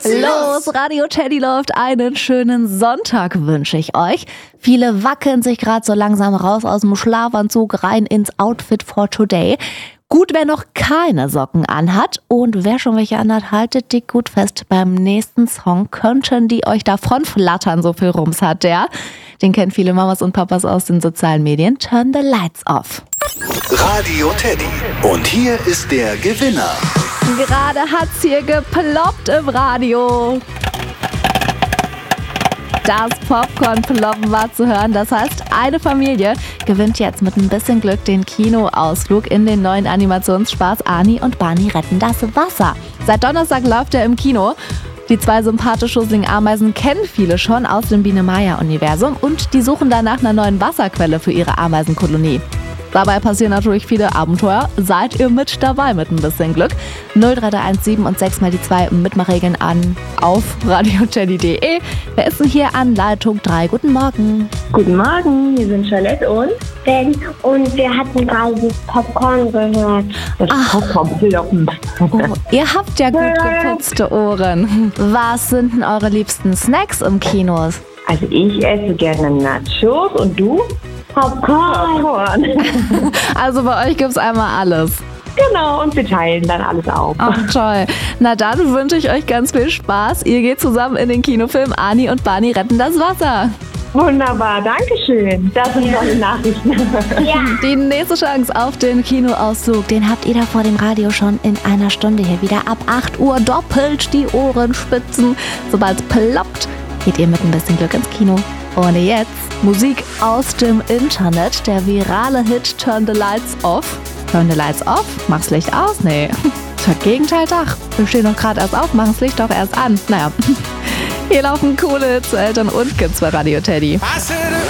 Los, Radio Teddy läuft. Einen schönen Sonntag wünsche ich euch. Viele wackeln sich gerade so langsam raus aus dem Schlafanzug rein ins Outfit for Today. Gut, wer noch keine Socken anhat und wer schon welche anhat, haltet die gut fest. Beim nächsten Song könnten die euch davon flattern, so viel Rums hat der. Den kennen viele Mamas und Papas aus den sozialen Medien. Turn the lights off. Radio Teddy. Und hier ist der Gewinner. Gerade hat's hier geploppt im Radio. Das Popcorn-Ploppen war zu hören. Das heißt, eine Familie gewinnt jetzt mit ein bisschen Glück den Kinoausflug in den neuen Animationsspaß Ani und Barney retten das Wasser. Seit Donnerstag läuft er im Kino. Die zwei sympathisch schusseligen Ameisen kennen viele schon aus dem Biene-Maya-Universum und die suchen danach einer neuen Wasserquelle für ihre Ameisenkolonie. Dabei passieren natürlich viele Abenteuer. Seid ihr mit dabei mit ein bisschen Glück? 03317 und 6 mal die 2 Mitmachregeln an auf radioteddy.de. Wer ist denn hier an Leitung 3? Guten Morgen. Guten Morgen, hier sind Charlotte und Ben und wir hatten gerade das Popcorn gehört. das Popcorn-Ploppen. Oh, ihr habt ja gut geputzte Ohren. Was sind denn eure liebsten Snacks im Kinos? Also ich esse gerne Nachos und du? Popcorn. Also bei euch gibt's einmal alles. Genau, und wir teilen dann alles auf. Ach toll. Na dann wünsche ich euch ganz viel Spaß. Ihr geht zusammen in den Kinofilm Ani und Barney retten das Wasser. Wunderbar, danke schön. Das sind tolle Nachrichten. Die nächste Chance auf den Kinoauszug, den habt ihr da vor dem Radio schon in einer Stunde hier wieder. Ab 8 Uhr doppelt die Ohren spitzen. Sobald es ploppt, geht ihr mit ein bisschen Glück ins Kino. Und jetzt Musik aus dem Internet, der virale Hit Turn the Lights Off. Turn the Lights Off? Mach's Licht aus? Nee. Das Gegenteil Dach. Wir stehen doch gerade erst auf, machen's Licht doch erst an. Naja. Hier laufen coole Hits zu Eltern und Kids bei Radio Teddy.